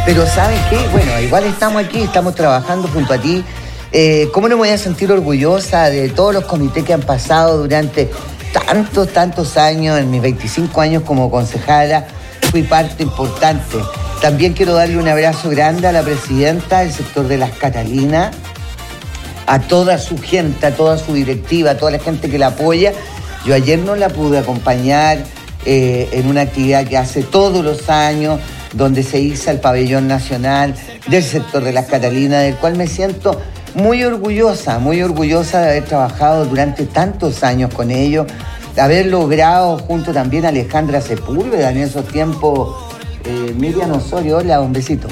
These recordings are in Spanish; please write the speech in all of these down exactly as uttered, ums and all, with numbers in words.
Pero ¿sabes qué? Bueno, igual estamos aquí, estamos trabajando junto a ti. Eh, ¿Cómo no me voy a sentir orgullosa de todos los comités que han pasado durante tantos, tantos años? En mis veinticinco años como concejala fui parte importante. También quiero darle un abrazo grande a la presidenta del sector de Las Catalinas, a toda su gente, a toda su directiva, a toda la gente que la apoya. Yo ayer no la pude acompañar eh, en una actividad que hace todos los años, donde se iza el pabellón nacional del sector de Las Catalinas, del cual me siento muy orgullosa, muy orgullosa de haber trabajado durante tantos años con ellos, de haber logrado junto también a Alejandra Sepúlveda en esos tiempos, eh, Miriam Osorio, hola, un besito.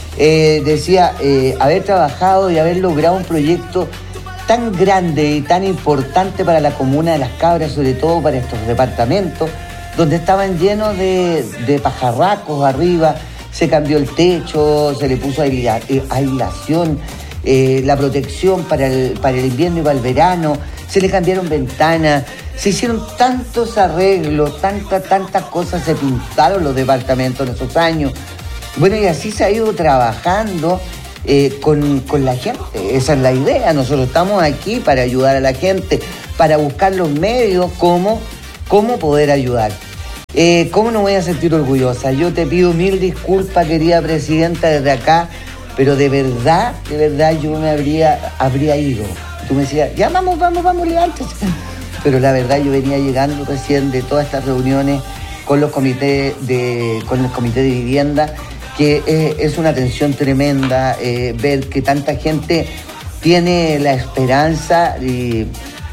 Eh, decía, eh, haber trabajado y haber logrado un proyecto tan grande y tan importante para la comuna de Las Cabras, sobre todo para estos departamentos, donde estaban llenos de, de pajarracos arriba, se cambió el techo, se le puso aislación, eh, la protección para el, para el invierno y para el verano, se le cambiaron ventanas, se hicieron tantos arreglos, tantas, tantas cosas, se pintaron los departamentos en esos años. Bueno, y así se ha ido trabajando eh, con, con la gente, esa es la idea, nosotros estamos aquí para ayudar a la gente, para buscar los medios, cómo, cómo poder ayudar. Eh, ¿Cómo no voy a sentir orgullosa? Yo te pido mil disculpas, querida presidenta, desde acá, pero de verdad, de verdad yo me habría, habría ido. Tú me decías, ya vamos, vamos, vamos, levántese. Pero la verdad yo venía llegando recién de todas estas reuniones con los comités de, con el comité de vivienda, que eh, es una tensión tremenda eh, ver que tanta gente tiene la esperanza de,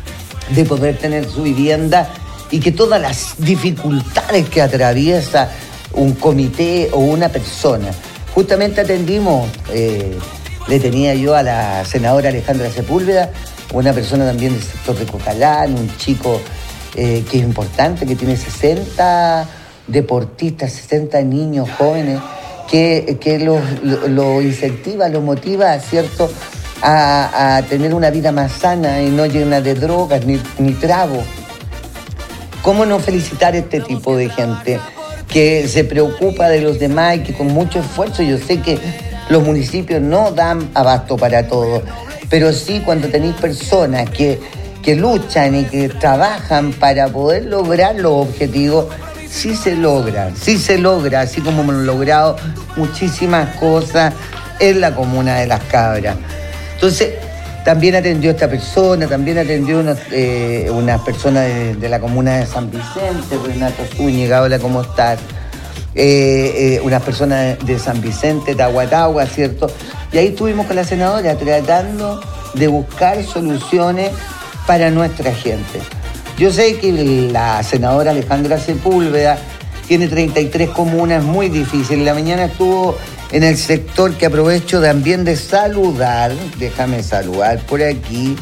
de poder tener su vivienda, y que todas las dificultades que atraviesa un comité o una persona. Justamente atendimos, eh, le tenía yo a la senadora Alejandra Sepúlveda, una persona también del sector de Cocalán, un chico eh, que es importante, que tiene sesenta deportistas, sesenta niños jóvenes, que, que lo, lo, lo incentiva, lo motiva, ¿cierto?, a, a tener una vida más sana y no llena de drogas ni, ni trago. ¿Cómo no felicitar a este tipo de gente que se preocupa de los demás y que con mucho esfuerzo? Yo sé que los municipios no dan abasto para todo, pero sí cuando tenéis personas que, que luchan y que trabajan para poder lograr los objetivos, sí se logran, sí se logra, así como hemos logrado muchísimas cosas en la comuna de Las Cabras. Entonces, también atendió esta persona, también atendió una, eh, unas personas de, de la comuna de San Vicente, Renato Zúñiga, hola, ¿cómo estás? Eh, eh, unas personas de San Vicente, Tahuatahua, ¿cierto? Y ahí estuvimos con la senadora tratando de buscar soluciones para nuestra gente. Yo sé que la senadora Alejandra Sepúlveda tiene treinta y tres comunas muy difíciles. La mañana estuvo en el sector, que aprovecho también de saludar, déjame saludar por aquí,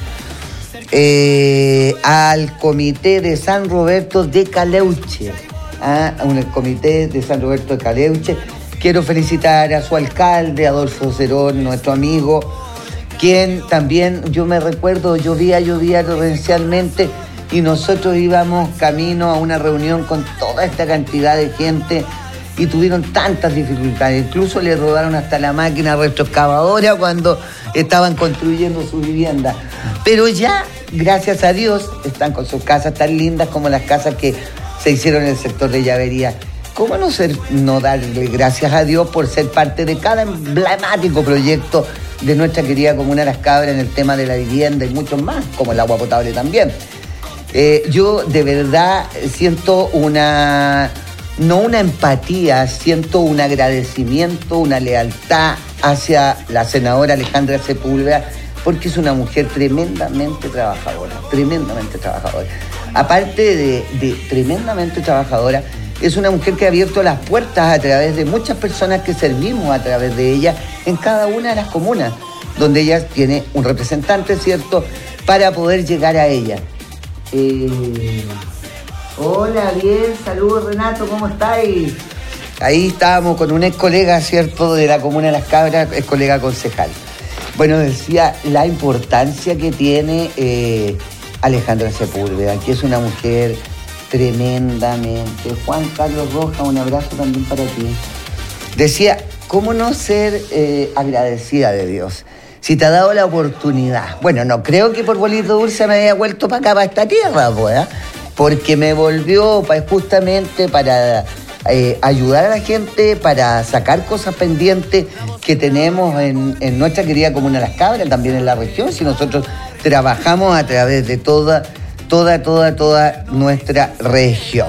eh, al comité de San Roberto de Caleuche, ¿ah? El comité de San Roberto de Caleuche. Quiero felicitar a su alcalde, Adolfo Cerón, nuestro amigo, quien también, yo me recuerdo, llovía, llovía torrencialmente, y nosotros íbamos camino a una reunión con toda esta cantidad de gente, y tuvieron tantas dificultades, incluso le robaron hasta la máquina retroexcavadora cuando estaban construyendo su vivienda. Pero ya, gracias a Dios, están con sus casas tan lindas como las casas que se hicieron en el sector de Llavería. ¿Cómo no, ser, no darle gracias a Dios por ser parte de cada emblemático proyecto de nuestra querida comuna Las Cabras en el tema de la vivienda y muchos más, como el agua potable también? Eh, yo de verdad siento una... no una empatía, siento un agradecimiento, una lealtad hacia la senadora Alejandra Sepúlveda, porque es una mujer tremendamente trabajadora, tremendamente trabajadora. Aparte de, de tremendamente trabajadora, es una mujer que ha abierto las puertas a través de muchas personas que servimos a través de ella en cada una de las comunas, donde ella tiene un representante, ¿cierto?, para poder llegar a ella. Eh... Hola, bien, saludos Renato, ¿cómo estáis? Ahí estábamos con un ex colega, ¿cierto?, de la comuna de Las Cabras, ex colega concejal. Bueno, decía la importancia que tiene eh, Alejandra Sepúlveda, que es una mujer tremendamente. Juan Carlos Rojas, un abrazo también para ti. Decía, ¿cómo no ser eh, agradecida de Dios? Si te ha dado la oportunidad. Bueno, no creo que por bolito dulce me haya vuelto para acá, para esta tierra, pues, ¿eh? Porque me volvió pa, justamente para eh, ayudar a la gente, para sacar cosas pendientes que tenemos en, en nuestra querida comuna Las Cabras, también en la región, si nosotros trabajamos a través de toda, toda, toda, toda nuestra región.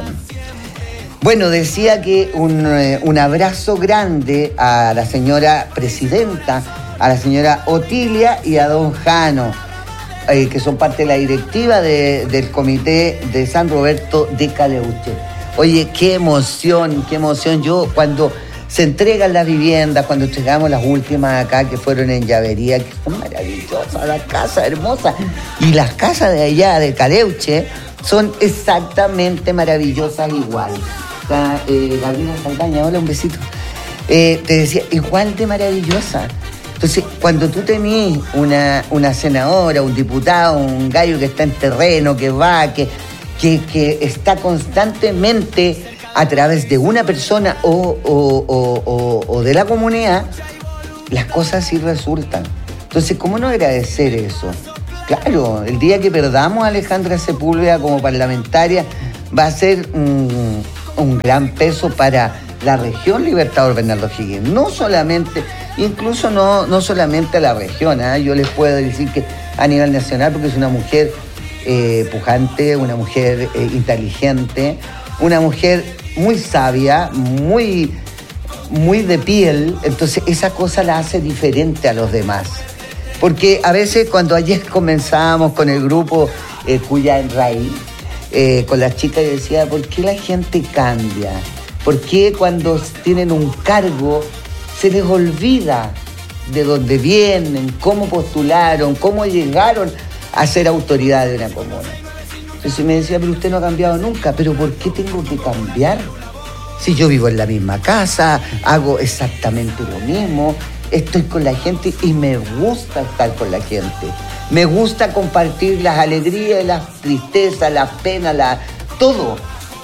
Bueno, decía que un, eh, un abrazo grande a la señora presidenta, a la señora Otilia y a don Jano, eh, que son parte de la directiva de, del comité de San Roberto de Caleuche. Oye, qué emoción, qué emoción. Yo cuando se entregan las viviendas, cuando entregamos las últimas acá que fueron en Llavería, que son maravillosas, las casas hermosas, y las casas de allá de Caleuche son exactamente maravillosas igual. Está, eh, Gabriela Saldaña, hola, un besito. Eh, te decía, igual de maravillosa. Entonces, cuando tú tenés una, una senadora, un diputado, un gallo que está en terreno, que va, que, que, que está constantemente a través de una persona o, o, o, o, o de la comunidad, las cosas sí resultan. Entonces, ¿cómo no agradecer eso? Claro, el día que perdamos a Alejandra Sepúlveda como parlamentaria va a ser un, un gran peso para la región Libertador Bernardo Higgins. No solamente, incluso no, no solamente a la región, ¿eh? Yo les puedo decir que a nivel nacional, porque es una mujer eh, pujante, una mujer eh, inteligente, una mujer muy sabia, muy, muy de piel, entonces esa cosa la hace diferente a los demás. Porque a veces cuando ayer comenzábamos con el grupo eh, Cuya en Raíz, eh, con las chicas, decía, ¿por qué la gente cambia? ¿Por qué cuando tienen un cargo se les olvida de dónde vienen, cómo postularon, cómo llegaron a ser autoridad de una comuna? Entonces me decía, pero usted no ha cambiado nunca. ¿Pero por qué tengo que cambiar? Si yo vivo en la misma casa, hago exactamente lo mismo, estoy con la gente y me gusta estar con la gente. Me gusta compartir las alegrías, las tristezas, las penas, la, todo.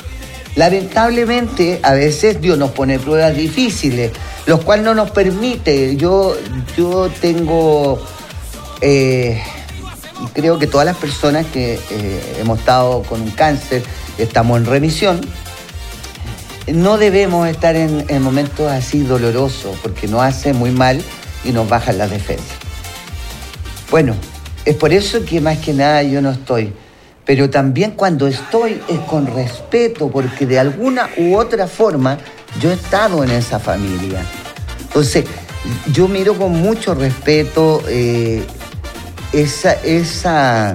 Lamentablemente, a veces Dios nos pone pruebas difíciles, los cuales no nos permite. Yo, yo tengo... Eh, creo que todas las personas que eh, hemos estado con un cáncer, estamos en remisión, no debemos estar en, en momentos así dolorosos, porque nos hace muy mal y nos bajan las defensas. Bueno, es por eso que más que nada yo no estoy. Pero también cuando estoy es con respeto, porque de alguna u otra forma yo he estado en esa familia. Entonces, yo miro con mucho respeto eh, esa, esa,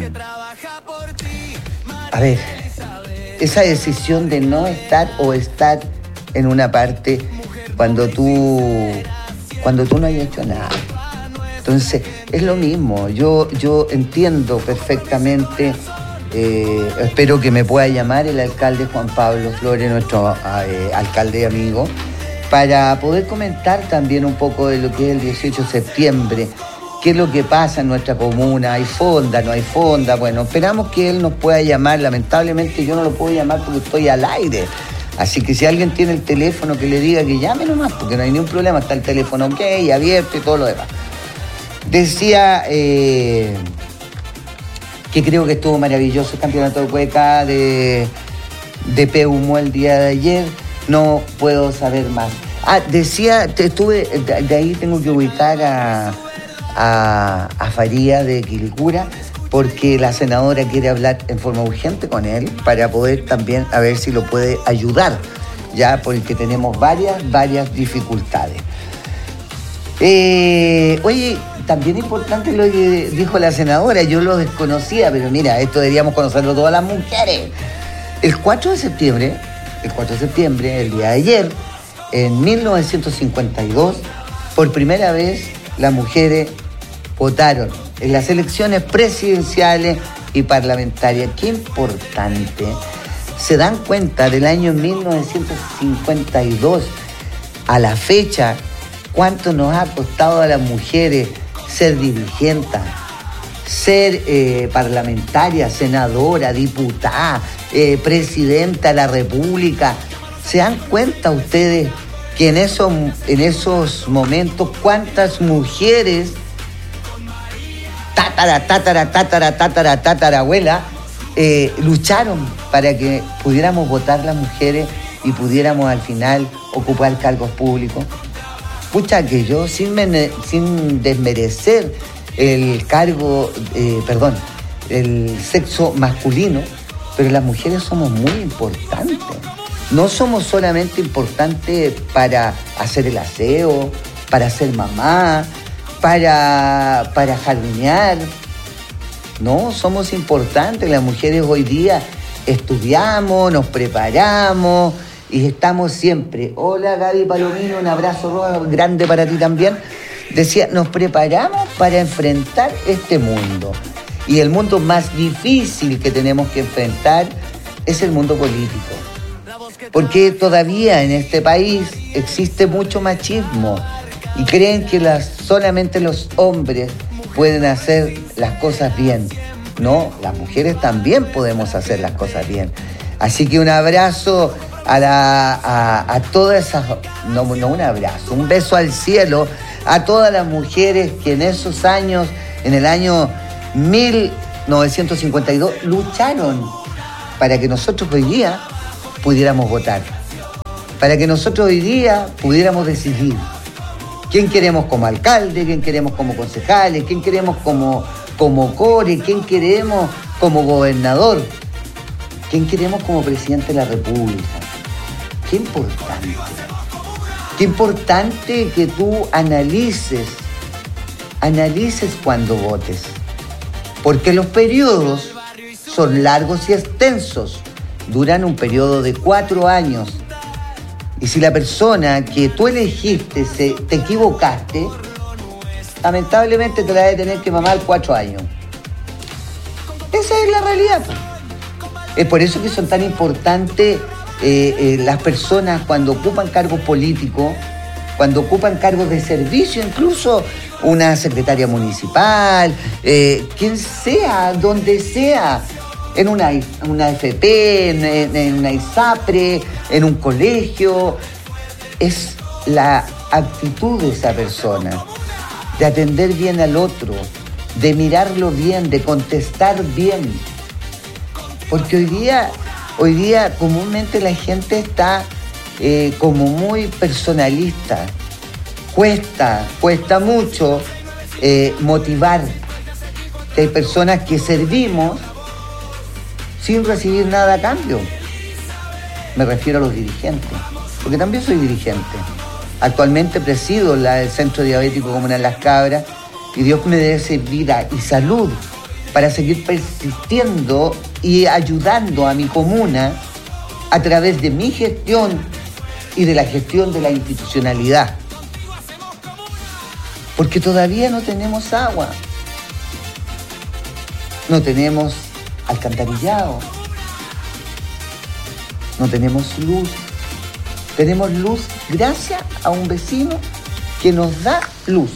a ver, esa decisión de no estar o estar en una parte cuando tú, cuando tú no hayas hecho nada. Entonces, es lo mismo. Yo, yo entiendo perfectamente. Eh, espero que me pueda llamar el alcalde Juan Pablo Flores, nuestro eh, alcalde y amigo, para poder comentar también un poco de lo que es el dieciocho de septiembre, qué es lo que pasa en nuestra comuna, hay fonda, no hay fonda. Bueno, esperamos que él nos pueda llamar. Lamentablemente yo no lo puedo llamar porque estoy al aire, así que si alguien tiene el teléfono que le diga que llame nomás, porque no hay ningún problema, está el teléfono ok, abierto y todo lo demás. Decía... Eh, que creo que estuvo maravilloso el campeonato de cueca de, de Peumo el día de ayer. No puedo saber más. Ah, decía, estuve, de, de ahí tengo que ubicar a, a, a Faría de Quilicura, porque la senadora quiere hablar en forma urgente con él para poder también a ver si lo puede ayudar, ya porque tenemos varias, varias dificultades. Eh, oye, también importante lo que dijo la senadora, yo lo desconocía, pero mira, esto deberíamos conocerlo todas las mujeres. El cuatro de septiembre, el cuatro de septiembre, el día de ayer, en mil novecientos cincuenta y dos, por primera vez las mujeres votaron en las elecciones presidenciales y parlamentarias. Qué importante. Se dan cuenta del año mil novecientos cincuenta y dos a la fecha cuánto nos ha costado a las mujeres ser dirigentes, ser eh, parlamentaria, senadora, diputada, eh, presidenta de la República. ¿Se dan cuenta ustedes que en esos, en esos momentos cuántas mujeres, tátara, tátara, tátara, tátara, tátara, abuela, eh, lucharon para que pudiéramos votar las mujeres y pudiéramos al final ocupar cargos públicos. Pucha, que yo, sin, mene, sin desmerecer el cargo, eh, perdón, el sexo masculino, pero las mujeres somos muy importantes. No somos solamente importantes para hacer el aseo, para ser mamá, para, para jardinear. No, somos importantes. Las mujeres hoy día estudiamos, nos preparamos y estamos siempre. Hola Gaby Palomino, un abrazo grande para ti también. Decía, nos preparamos para enfrentar este mundo. Y el mundo más difícil que tenemos que enfrentar es el mundo político. Porque todavía en este país existe mucho machismo y creen que las, solamente los hombres pueden hacer las cosas bien. No, las mujeres también podemos hacer las cosas bien. Así que un abrazo a, la, a, a todas esas, no, no un abrazo, un beso al cielo a todas las mujeres que en esos años, en el año mil novecientos cincuenta y dos, lucharon para que nosotros hoy día pudiéramos votar, para que nosotros hoy día pudiéramos decidir quién queremos como alcalde, quién queremos como concejales, quién queremos como, como core, quién queremos como gobernador, quién queremos como presidente de la República. Qué importante, qué importante que tú analices, analices cuando votes, porque los periodos son largos y extensos, duran un periodo de cuatro años. Y si la persona que tú elegiste se, te equivocaste, lamentablemente te la debe tener que mamar cuatro años. Esa es la realidad. Es por eso que son tan importantes eh, eh, las personas cuando ocupan cargos políticos, cuando ocupan cargos de servicio, incluso una secretaria municipal, eh, quien sea, donde sea, en una, una F P, en, en, en una ISAPRE, en un colegio. Es la actitud de esa persona, de atender bien al otro, de mirarlo bien, de contestar bien. Porque hoy día, hoy día comúnmente la gente está eh, como muy personalista. Cuesta, cuesta mucho eh, motivar. Que hay personas que servimos sin recibir nada a cambio. Me refiero a los dirigentes, porque también soy dirigente. Actualmente presido la, el Centro Diabético Comunal Las Cabras y Dios me dé vida y salud para seguir persistiendo y ayudando a mi comuna a través de mi gestión y de la gestión de la institucionalidad. Porque todavía no tenemos agua, no tenemos alcantarillado, no tenemos luz. Tenemos luz gracias a un vecino que nos da luz.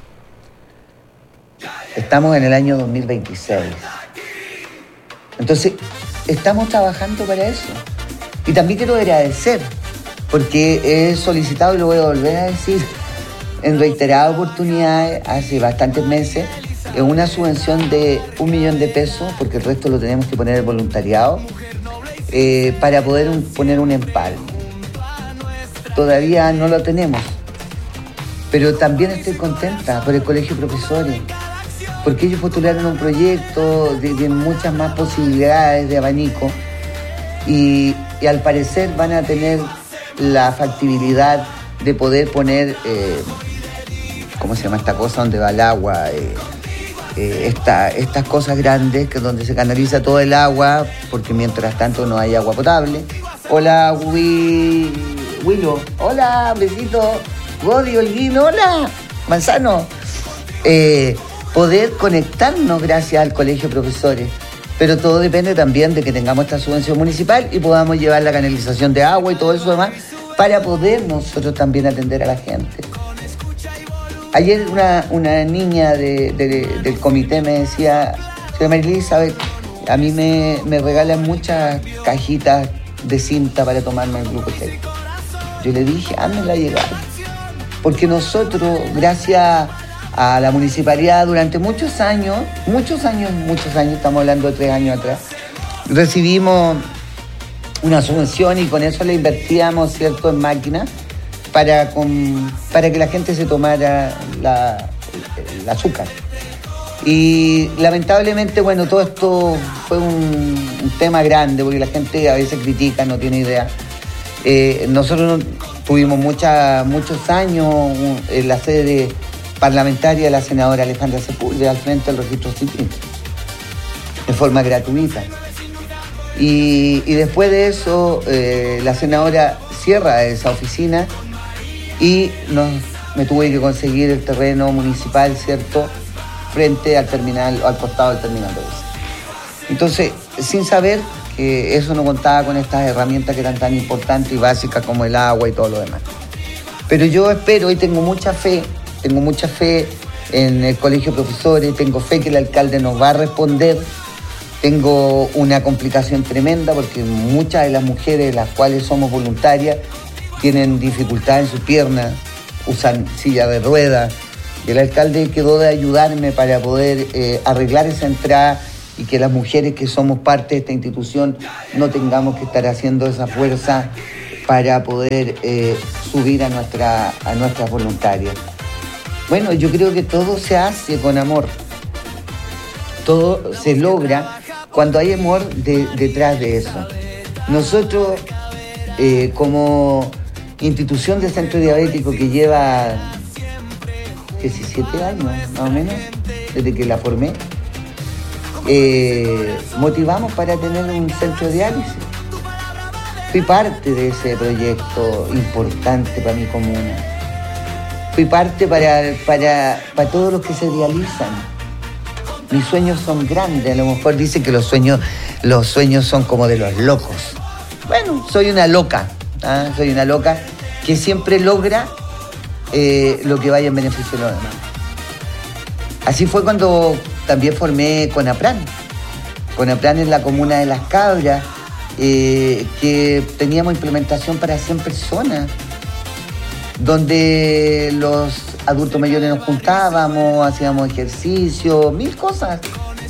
Estamos en el año dos mil veintiséis. Entonces, estamos trabajando para eso. Y también quiero agradecer, porque he solicitado, y lo voy a volver a decir, en reiteradas oportunidades, hace bastantes meses, una subvención de un millón de pesos, porque el resto lo tenemos que poner el voluntariado, eh, para poder un, poner un empalme. Todavía no lo tenemos, pero también estoy contenta por el Colegio de Profesores, porque ellos postularon un proyecto de, de muchas más posibilidades de abanico y, y al parecer van a tener la factibilidad de poder poner, eh, ¿cómo se llama esta cosa donde va el agua? Eh, eh, esta, estas cosas grandes, que es donde se canaliza todo el agua, porque mientras tanto no hay agua potable. Hola, Will, Willow. Hola, besito. Godi, Holguín, hola. Manzano. Eh, poder conectarnos gracias al Colegio de Profesores. Pero todo depende también de que tengamos esta subvención municipal y podamos llevar la canalización de agua y todo eso demás para poder nosotros también atender a la gente. Ayer una, una niña de, de, del comité me decía, señora María Elizabeth, a mí me, me regalan muchas cajitas de cinta para tomarme el glucotec. Yo le dije, házmela llegar. Porque nosotros, gracias a la municipalidad, durante muchos años, muchos años, muchos años, estamos hablando de tres años atrás, recibimos una subvención y con eso le invertíamos, ¿cierto?, en máquinas para, con, para que la gente se tomara la, el azúcar. Y lamentablemente, bueno, todo esto fue un, un tema grande porque la gente a veces critica, no tiene idea. Eh, nosotros tuvimos mucha, muchos años en la sede parlamentaria de la senadora Alejandra Sepúlveda al frente del registro civil, de forma gratuita. Y, y después de eso, eh, la senadora cierra esa oficina y nos, me tuve que conseguir el terreno municipal, ¿cierto?, frente al terminal, o al costado del terminal de buses. Entonces, sin saber que eso no contaba con estas herramientas que eran tan importantes y básicas como el agua y todo lo demás. Pero yo espero y tengo mucha fe, tengo mucha fe en el colegio de profesores, tengo fe que el alcalde nos va a responder. Tengo una complicación tremenda porque muchas de las mujeres, las cuales somos voluntarias, tienen dificultad en sus piernas, usan silla de ruedas. Y el alcalde quedó de ayudarme para poder eh, arreglar esa entrada y que las mujeres que somos parte de esta institución no tengamos que estar haciendo esa fuerza para poder eh, subir a, nuestra, a nuestras voluntarias. Bueno, yo creo que todo se hace con amor. Todo se logra cuando hay amor de, detrás de eso. Nosotros, eh, como institución de centro diabético que lleva diecisiete años, más o menos, desde que la formé, eh, motivamos para tener un centro de diálisis. Fui parte de ese proyecto importante para mi comuna. Fui parte para, para, para todos los que se dializan. Mis sueños son grandes, a lo mejor dicen que los sueños, los sueños son como de los locos. Bueno, soy una loca, ¿ah? Soy una loca que siempre logra eh, lo que vaya en beneficio de los demás. Así fue cuando también formé Conapran. Conapran en la comuna de Las Cabras, eh, que teníamos implementación para cien personas, donde los adultos mayores nos juntábamos, hacíamos ejercicio, mil cosas.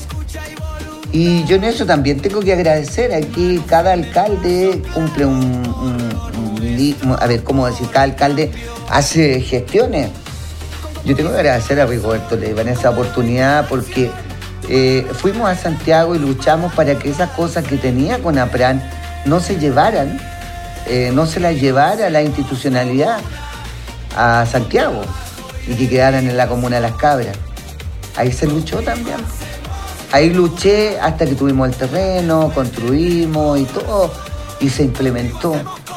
Y yo en eso también tengo que agradecer. Aquí cada alcalde cumple un, un, un, a ver, ¿cómo decir? Cada alcalde hace gestiones. Yo tengo que agradecer a Rigoberto Leiva en esa oportunidad porque eh, fuimos a Santiago y luchamos para que esas cosas que tenía Conapran no se llevaran, eh, no se las llevara la institucionalidad a Santiago y que quedaran en la comuna de Las Cabras. Ahí se luchó también. Ahí luché hasta que tuvimos el terreno, construimos y todo, y se implementó.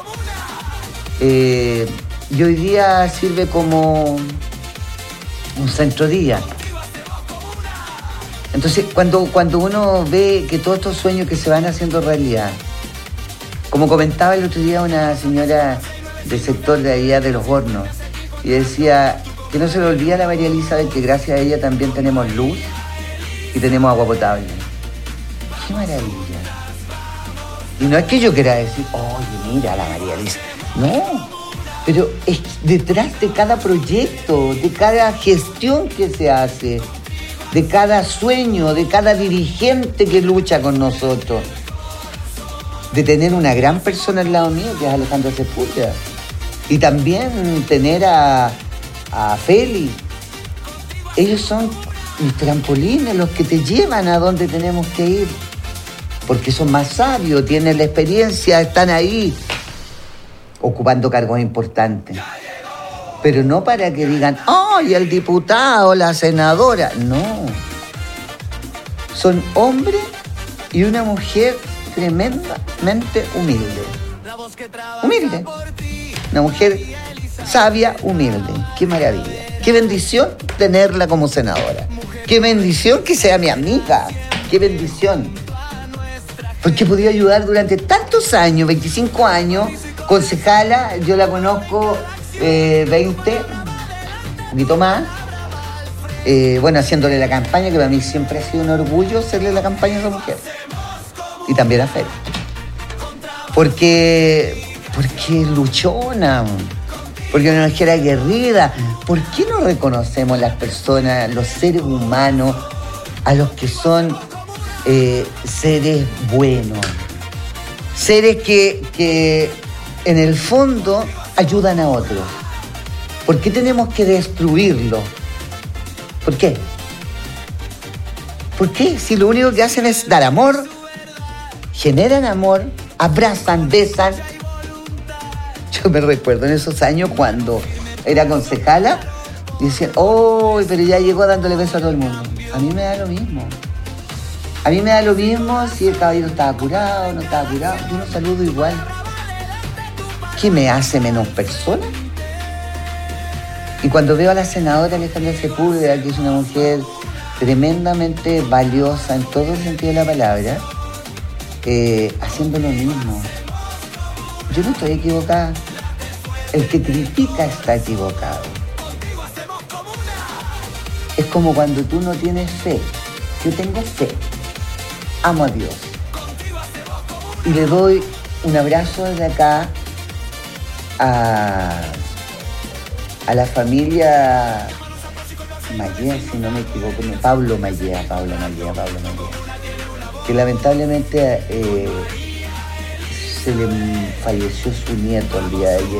Eh, y hoy día sirve como un centro día. Entonces, cuando, cuando uno ve que todos estos sueños que se van haciendo realidad, como comentaba el otro día una señora del sector de allá de Los Hornos, y decía que no se le olvida a la María Elizabeth que gracias a ella también tenemos luz y tenemos agua potable. ¡Qué maravilla! Y no es que yo quiera decir, oye, mira la María Elizabeth. No, pero es detrás de cada proyecto, de cada gestión que se hace, de cada sueño, de cada dirigente que lucha con nosotros, de tener una gran persona al lado mío, que es Alejandra Sepúlveda, y también tener a, a Feli. Ellos son los trampolines, los que te llevan a donde tenemos que ir, porque son más sabios, tienen la experiencia, están ahí, ocupando cargos importantes. Pero no para que digan, ¡ay, el diputado, la senadora! No. Son hombres y una mujer tremendamente humilde. Humilde. Una mujer sabia, humilde. ¡Qué maravilla! ¡Qué bendición tenerla como senadora! ¡Qué bendición que sea mi amiga! ¡Qué bendición! Porque he podido ayudar durante tantos años, veinticinco años, concejala, yo la conozco eh, veinte, un poquito más. Eh, bueno, haciéndole la campaña, que para mí siempre ha sido un orgullo hacerle la campaña a esa mujer. Y también a Fer. Porque porque es luchona, porque es una mujer aguerrida. ¿Por qué no reconocemos las personas, los seres humanos, a los que son eh, seres buenos? Seres que, que en el fondo ayudan a otros. ¿Por qué tenemos que destruirlo? ¿Por qué? ¿Por qué? Si lo único que hacen es dar amor, generan amor, abrazan, besan. Yo me recuerdo en esos años cuando era concejala y decían, oh, pero ya llegó dándole besos a todo el mundo. A mí me da lo mismo. A mí me da lo mismo si el caballero estaba curado o no estaba curado. Yo lo saludo igual. ¿Qué me hace menos persona? Y cuando veo a la senadora Alejandra Sepúlveda, que es una mujer tremendamente valiosa en todo el sentido de la palabra, eh, haciendo lo mismo. Yo no estoy equivocada. El que critica está equivocado. Es como cuando tú no tienes fe. Yo tengo fe. Amo a Dios. Y le doy un abrazo desde acá a, a la familia Mallea, si no me equivoco, no, Pablo Mallea, Pablo Mallea, Pablo Mallea, que lamentablemente eh, se le falleció su nieto el día de ayer.